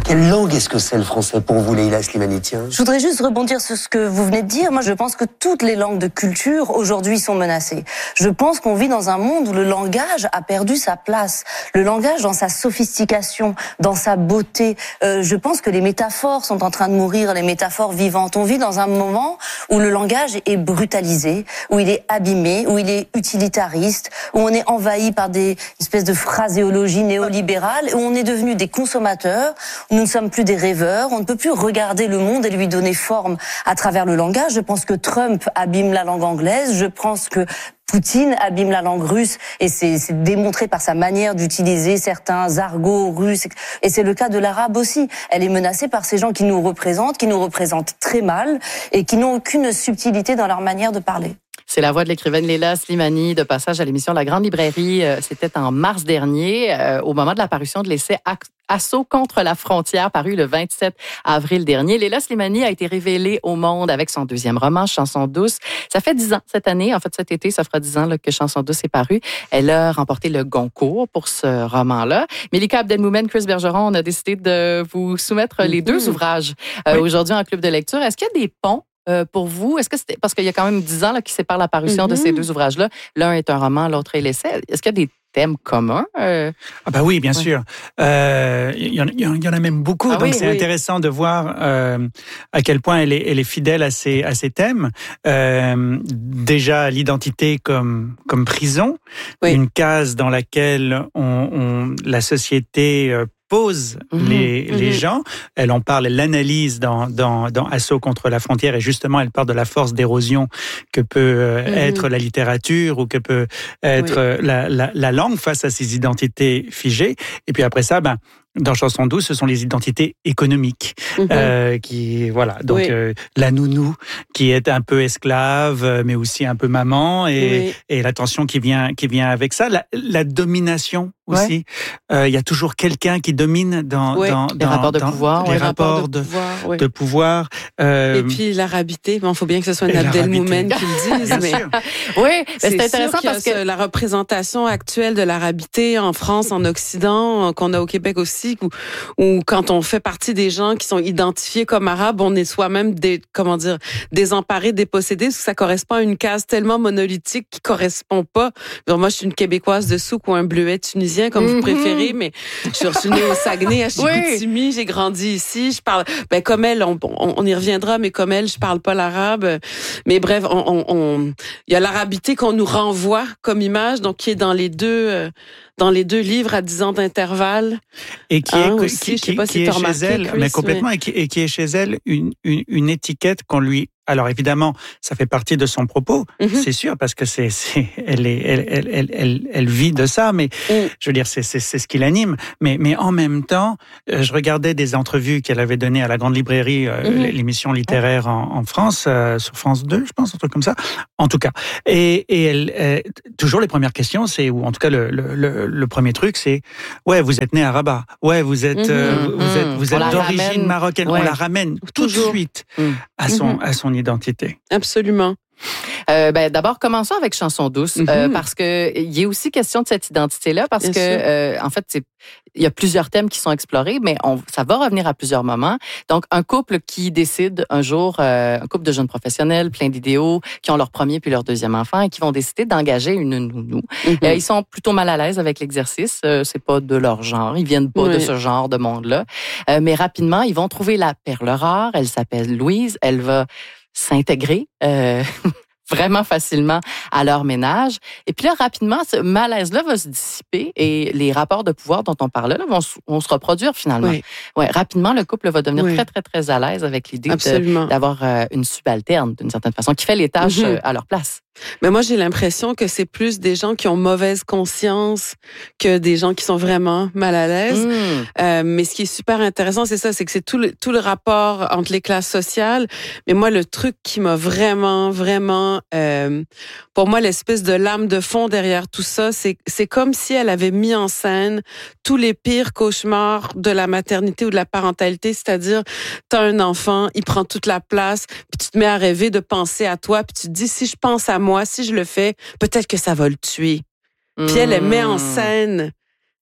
Quelle langue est-ce que c'est le français pour vous, Leïla Slimani? Je voudrais juste rebondir sur ce que vous venez de dire. Moi, je pense que toutes les langues de culture aujourd'hui sont menacées. Je pense qu'on vit dans un monde où le langage a perdu sa place. Le langage dans sa sophistication, dans sa beauté. Je pense que les métaphores sont en train de mourir, les métaphores vivantes. On vit dans un moment où le langage est brutalisé, où il est abîmé, où il est utilitariste, où on est envahi par des espèces de phraséologie néolibérale, où on est devenu des consommateurs. Nous ne sommes plus des rêveurs, on ne peut plus regarder le monde et lui donner forme à travers le langage. Je pense que Trump abîme la langue anglaise, je pense que Poutine abîme la langue russe et c'est démontré par sa manière d'utiliser certains argots russes. Et c'est le cas de l'arabe aussi. Elle est menacée par ces gens qui nous représentent très mal et qui n'ont aucune subtilité dans leur manière de parler. C'est la voix de l'écrivaine Leïla Slimani, de passage à l'émission La Grande Librairie. C'était en mars dernier, au moment de la parution de l'essai Assaut contre la frontière, paru le 27 avril dernier. Leïla Slimani a été révélée au monde avec son deuxième roman, Chanson douce. Ça fait 10 ans cette année, en fait cet été, ça fera 10 ans que Chanson douce est paru. Elle a remporté le Goncourt pour ce roman-là. Mélika Abdelmoumen, Chris Bergeron, on a décidé de vous soumettre les deux ouvrages aujourd'hui en club de lecture. Est-ce qu'il y a des ponts pour vous? Est-ce que c'était parce qu'il y a quand même 10 ans là, qui séparent la parution de ces deux ouvrages-là? L'un est un roman, l'autre est l'essai. Est-ce qu'il y a des thèmes communs? Ah bah oui, bien sûr. Il y en a même beaucoup. Donc c'est intéressant de voir à quel point elle est fidèle à ses thèmes. Déjà l'identité comme prison, une case dans laquelle la société pose les gens. Elle en parle, elle l'analyse dans Assaut contre la frontière et justement elle parle de la force d'érosion que peut être la littérature ou que peut être la langue face à ces identités figées. Et puis après ça, dans Chanson douce, ce sont les identités économiques qui donc la nounou qui est un peu esclave mais aussi un peu maman et la tension qui vient avec ça, la domination aussi. Il y a toujours quelqu'un qui domine dans les rapports de pouvoir, les rapports de pouvoir. Et puis l'arabité, il faut bien que ce soit Abdelmoumen qui le dise. Bien sûr. Oui, c'est intéressant parce que la représentation actuelle de l'arabité en France, en Occident, qu'on a au Québec aussi, où quand on fait partie des gens qui sont identifiés comme arabes, on est soi-même désemparés, dépossédés, parce que ça correspond à une case tellement monolithique qui correspond pas. Alors moi, je suis une Québécoise de Souk ou un bleuet tunisien, comme vous préférez, mais je suis née au Saguenay, à Chicoutimi, j'ai grandi ici, je parle, comme elle, on y reviendra, mais comme elle, je parle pas l'arabe. Mais bref, il y a l'arabité qu'on nous renvoie comme image, donc qui est dans les deux livres à 10 ans d'intervalle. Et qui est chez elle, Chris, mais complètement, et qui est chez elle une étiquette qu'on lui... Alors évidemment, ça fait partie de son propos, c'est sûr, parce que elle vit de ça, mais je veux dire, c'est ce qui l'anime. Mais en même temps, je regardais des entrevues qu'elle avait données à la Grande Librairie, l'émission littéraire en France, sur France 2, je pense, un truc comme ça. En tout cas, et elle, toujours les premières questions, ou en tout cas le premier truc, c'est vous êtes né à Rabat, vous êtes d'origine marocaine, on la ramène tout de suite à son identité. Absolument. D'abord, commençons avec Chanson douce, parce que il y a aussi question de cette identité-là, parce que en fait, il y a plusieurs thèmes qui sont explorés, mais ça va revenir à plusieurs moments. Donc, un couple qui décide un jour, un couple de jeunes professionnels, plein d'idéaux, qui ont leur premier puis leur deuxième enfant et qui vont décider d'engager une nounou. Ils sont plutôt mal à l'aise avec l'exercice. C'est pas de leur genre. Ils viennent pas de ce genre de monde-là. Mais rapidement, ils vont trouver la perle rare. Elle s'appelle Louise. Elle va s'intégrer vraiment facilement à leur ménage. Et puis là, rapidement, ce malaise-là va se dissiper et les rapports de pouvoir dont on parlait là, vont se reproduire finalement. Rapidement, le couple va devenir très, très, très à l'aise avec l'idée d'avoir une subalterne, d'une certaine façon, qui fait les tâches à leur place. Mais moi, j'ai l'impression que c'est plus des gens qui ont mauvaise conscience que des gens qui sont vraiment mal à l'aise. Mais ce qui est super intéressant, c'est ça, c'est que c'est tout le rapport entre les classes sociales. Mais moi, le truc qui m'a vraiment, pour moi, l'espèce de lame de fond derrière tout ça, c'est comme si elle avait mis en scène tous les pires cauchemars de la maternité ou de la parentalité, c'est-à-dire, t'as un enfant, il prend toute la place, puis tu te mets à rêver de penser à toi, puis tu te dis, si je pense à moi, si je le fais, peut-être que ça va le tuer. Puis elle met en scène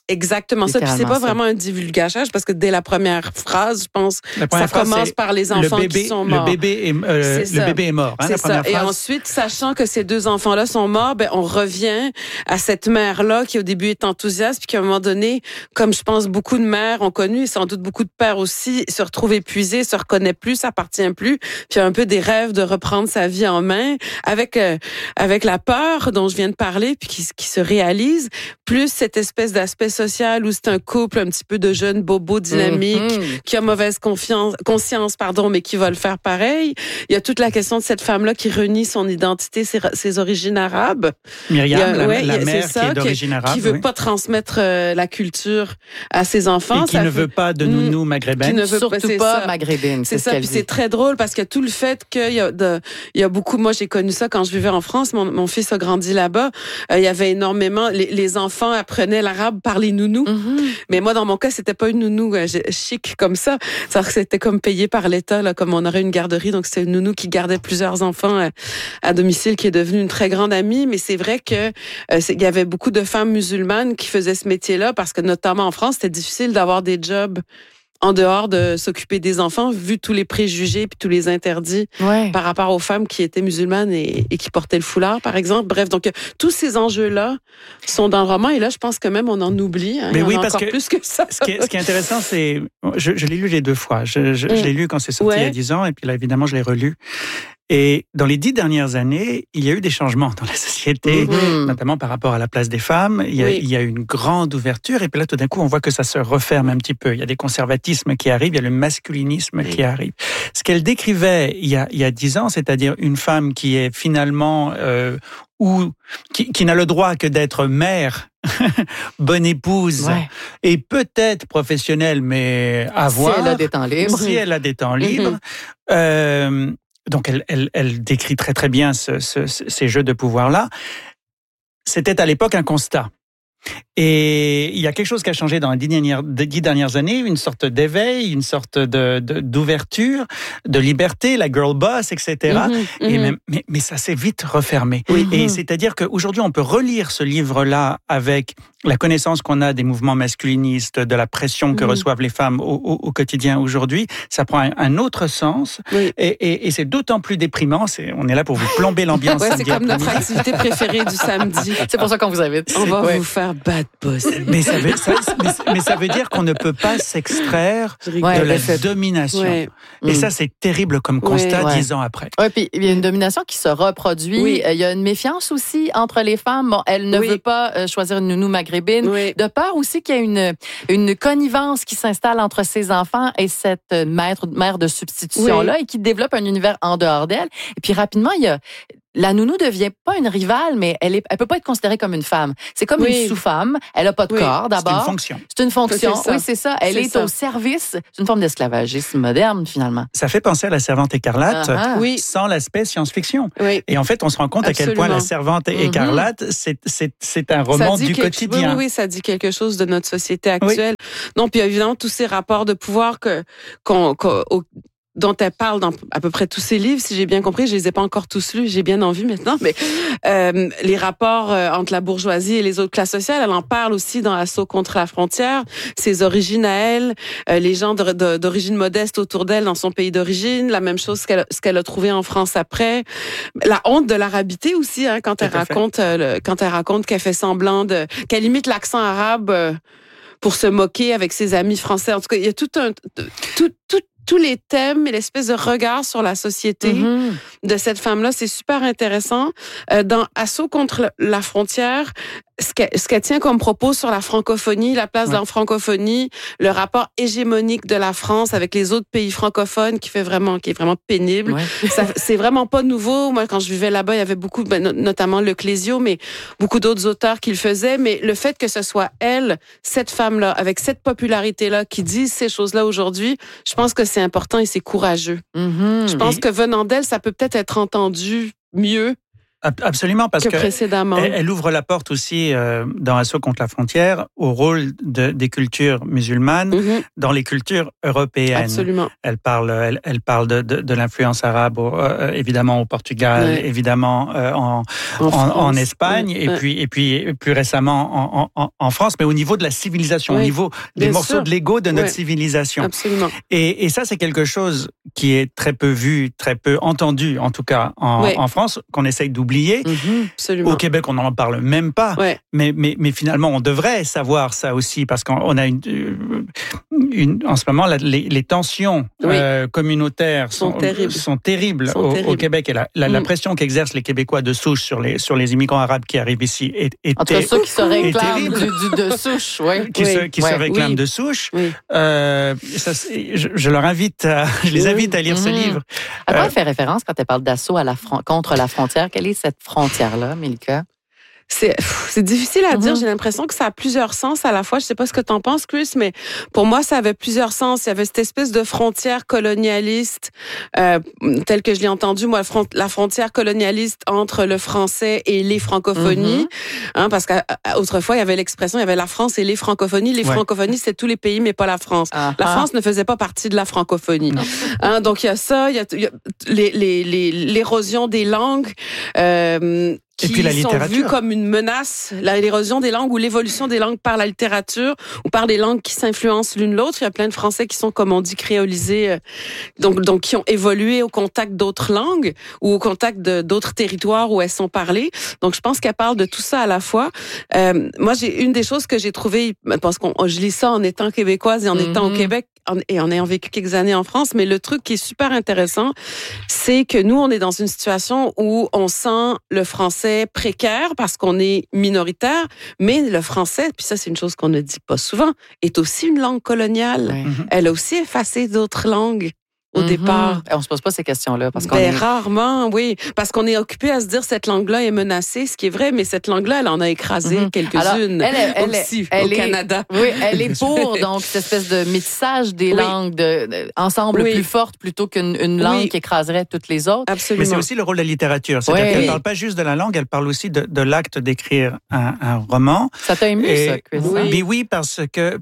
Exactement ça. Puis c'est pas vraiment un divulgachage parce que dès la première phrase, je pense, ça commence par les enfants qui sont morts. Le bébé est mort. Hein, c'est ça. Et ensuite, sachant que ces 2 enfants-là sont morts, on revient à cette mère-là qui au début est enthousiaste puis qui à un moment donné, comme je pense beaucoup de mères ont connu et sans doute beaucoup de pères aussi, se retrouve épuisée, se reconnaît plus, s'appartient plus, puis a un peu des rêves de reprendre sa vie en main avec la peur dont je viens de parler puis qui se réalise, plus cette espèce d'aspect social où c'est un couple un petit peu de jeunes bobos dynamiques qui a mauvaise conscience, mais qui va le faire pareil. Il y a toute la question de cette femme-là qui renie son identité, ses origines arabes. Myriam, la mère qui est d'origine arabe. Qui veut pas transmettre la culture à ses enfants. Et qui ne veut pas de nounou maghrébine. Qui ne veut surtout pas maghrébine. C'est ça. Puis c'est très drôle parce que tout le fait qu'il y a beaucoup, moi j'ai connu ça quand je vivais en France, mon fils a grandi là-bas, il y avait énormément, les enfants apprenaient l'arabe par les nounous. Mais moi, dans mon cas, c'était pas une nounou chic comme ça. C'est-à-dire que c'était comme payé par l'État, là, comme on aurait une garderie. Donc, c'était une nounou qui gardait plusieurs enfants à domicile, qui est devenue une très grande amie. Mais c'est vrai que il y avait beaucoup de femmes musulmanes qui faisaient ce métier-là parce que, notamment en France, c'était difficile d'avoir des jobs en dehors de s'occuper des enfants, vu tous les préjugés puis tous les interdits par rapport aux femmes qui étaient musulmanes et qui portaient le foulard, par exemple. Bref, donc tous ces enjeux-là sont dans le roman et là, je pense que même on en oublie. Hein, mais oui, parce que plus que ça. Ce qui est intéressant, c'est je l'ai lu les 2 fois. Je l'ai lu quand c'est sorti il y a 10 ans et puis là, évidemment, je l'ai relu. Et dans les 10 dernières années, il y a eu des changements dans la société, notamment par rapport à la place des femmes. Il y a eu une grande ouverture. Et puis là, tout d'un coup, on voit que ça se referme un petit peu. Il y a des conservatismes qui arrivent, il y a le masculinisme qui arrive. Ce qu'elle décrivait il y a 10 ans, c'est-à-dire une femme qui est finalement... qui n'a le droit que d'être mère, bonne épouse, et peut-être professionnelle, mais à voir. Si elle a des temps libres. Si elle a des temps libres. Donc, elle décrit très, très bien ces jeux de pouvoir-là. C'était à l'époque un constat. Et il y a quelque chose qui a changé dans les 10 dernières années, une sorte d'éveil, une sorte d'ouverture, de liberté, la girl boss, etc. Mais ça s'est vite refermé. Et c'est-à-dire qu'aujourd'hui, on peut relire ce livre-là avec la connaissance qu'on a des mouvements masculinistes, de la pression que reçoivent les femmes au quotidien aujourd'hui. Ça prend un autre sens. Et c'est d'autant plus déprimant. On est là pour vous plomber l'ambiance. C'est comme notre activité préférée du samedi. C'est pour ça qu'on vous invite. On va vous faire bad boss. Mais ça veut dire qu'on ne peut pas s'extraire de la domination. Et ça, c'est terrible comme constat 10 ans après. Oui, puis il y a une domination qui se reproduit. Il y a une méfiance aussi entre les femmes. Bon, elle ne veut pas choisir une nounou maghrébine. De peur aussi qu'il y ait une connivence qui s'installe entre ses enfants et cette mère de substitution-là et qui développe un univers en dehors d'elle. Et puis rapidement, la nounou devient pas une rivale, mais elle peut pas être considérée comme une femme. C'est comme une sous-femme. Elle a pas de corps, d'abord. C'est une fonction. C'est une fonction. Oui, c'est ça. Elle est au service. C'est une forme d'esclavagisme moderne, finalement. Ça fait penser à La Servante écarlate, sans l'aspect science-fiction. Et en fait, on se rend compte à quel point La Servante écarlate, c'est un roman du quotidien. Oui, ça dit quelque chose de notre société actuelle. Non, puis évidemment, tous ces rapports de pouvoir dont elle parle dans à peu près tous ses livres, si j'ai bien compris. Je les ai pas encore tous lus, j'ai bien envie maintenant, mais les rapports entre la bourgeoisie et les autres classes sociales, elle en parle aussi dans Assaut contre la frontière, ses origines à elle, les gens d'origine modeste autour d'elle dans son pays d'origine, la même chose ce qu'elle a trouvé en France après, la honte de l'arabité aussi, hein, quand elle raconte qu'elle fait semblant qu'elle imite l'accent arabe pour se moquer avec ses amis français. En tout cas, il y a tous les thèmes et l'espèce de regard sur la société de cette femme-là, c'est super intéressant. Dans Assaut contre la frontière, ce qu'elle tient comme propos sur la francophonie, la place de la francophonie, le rapport hégémonique de la France avec les autres pays francophones qui est vraiment pénible. C'est vraiment pas nouveau. Moi, quand je vivais là-bas, il y avait beaucoup, notamment Le Clésio, mais beaucoup d'autres auteurs qui le faisaient. Mais le fait que ce soit elle, cette femme-là, avec cette popularité-là, qui disent ces choses-là aujourd'hui, je pense que c'est important et c'est courageux. Je pense que venant d'elle, ça peut peut-être être entendu mieux Absolument, parce que précédemment. Elle ouvre la porte aussi dans Assaut contre la frontière au rôle des cultures musulmanes dans les cultures européennes. Absolument. Elle parle de l'influence arabe, évidemment au Portugal, évidemment en Espagne, et puis plus récemment en France, mais au niveau de la civilisation, au niveau des morceaux de Lego de notre civilisation. Absolument. Et ça, c'est quelque chose qui est très peu vu, très peu entendu, en tout cas en France, qu'on essaye d'oublier. Au Québec, on n'en parle même pas. Mais finalement, on devrait savoir ça aussi, parce qu'on a en ce moment, les tensions communautaires sont terribles au Québec. Et la pression qu'exercent les Québécois de souche sur les immigrants arabes qui arrivent ici est entre ceux qui se réclament de souche. Qui se réclament de souche. Je les invite à lire ce livre. À quoi elle fait référence quand elle parle d'assaut contre la frontière? Quelle est cette frontière-là, Milka? C'est difficile à dire. J'ai l'impression que ça a plusieurs sens à la fois. Je sais pas ce que t'en penses, Chris, mais pour moi, ça avait plusieurs sens. Il y avait cette espèce de frontière colonialiste, telle que je l'ai entendue, moi, la frontière colonialiste entre le français et les francophonies. Parce qu'autrefois, il y avait l'expression, il y avait la France et les francophonies. Les francophonies, c'est tous les pays, mais pas la France. La France ne faisait pas partie de la francophonie. Donc, il y a ça, il y a l'érosion des langues, qui et puis la sont vues comme une menace, l'érosion des langues ou l'évolution des langues par la littérature ou par des langues qui s'influencent l'une l'autre. Il y a plein de Français qui sont, comme on dit, créolisés, donc qui ont évolué au contact d'autres langues ou au contact d'autres territoires où elles sont parlées. Donc, je pense qu'elle parle de tout ça à la fois. Moi, une des choses que j'ai trouvées, parce que je lis ça en étant québécoise et en étant au Québec, et en ayant vécu quelques années en France, mais le truc qui est super intéressant, c'est que nous, on est dans une situation où on sent le français précaire parce qu'on est minoritaire, mais le français, puis ça, c'est une chose qu'on ne dit pas souvent, est aussi une langue coloniale. Elle a aussi effacé d'autres langues. Au départ. On se pose pas ces questions-là parce qu'on rarement, oui, parce qu'on est occupé à se dire cette langue-là est menacée, ce qui est vrai, mais cette langue-là, elle en a écrasé quelques-unes aussi au Canada. Oui, elle est pour donc cette espèce de métissage des langues ensemble plus fortes plutôt qu'une langue qui écraserait toutes les autres. Absolument. Mais c'est aussi le rôle de la littérature, c'est-à-dire qu'elle parle pas juste de la langue, elle parle aussi de l'acte d'écrire un roman. Ça t'a ému ça, Chris? Mais oui, parce que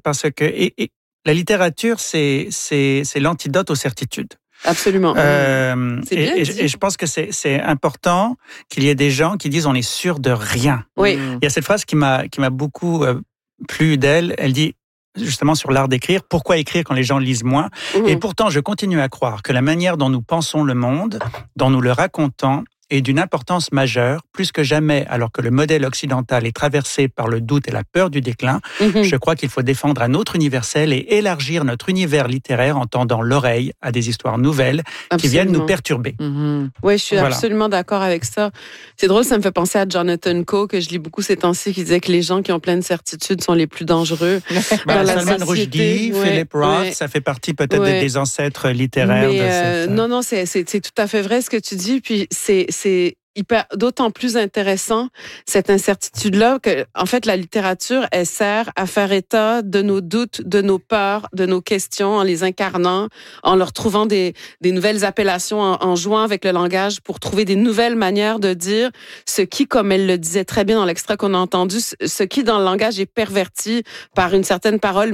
la littérature, c'est l'antidote aux certitudes. Absolument. Et je pense que c'est important qu'il y ait des gens qui disent on est sûr de rien. Oui. Il y a cette phrase qui m'a beaucoup plu d'elle. Elle dit justement sur l'art d'écrire, pourquoi écrire quand les gens lisent moins? Et pourtant, je continue à croire que la manière dont nous pensons le monde, dont nous le racontons, est d'une importance majeure, plus que jamais, alors que le modèle occidental est traversé par le doute et la peur du déclin. Je crois qu'il faut défendre un autre universel et élargir notre univers littéraire en tendant l'oreille à des histoires nouvelles qui viennent nous perturber. Oui, je suis absolument d'accord avec ça. C'est drôle, ça me fait penser à Jonathan Coe, que je lis beaucoup ces temps-ci, qui disait que les gens qui ont pleine certitude sont les plus dangereux. Salman Rushdie, Philip Roth, ça fait partie peut-être des ancêtres littéraires de cette... Non, c'est tout à fait vrai ce que tu dis, puis c'est d'autant plus intéressant, cette incertitude-là, que, en fait, la littérature, elle sert à faire état de nos doutes, de nos peurs, de nos questions, en les incarnant, en leur trouvant des nouvelles appellations, en jouant avec le langage pour trouver des nouvelles manières de dire ce qui, comme elle le disait très bien dans l'extrait qu'on a entendu, ce qui, dans le langage, est perverti par une certaine parole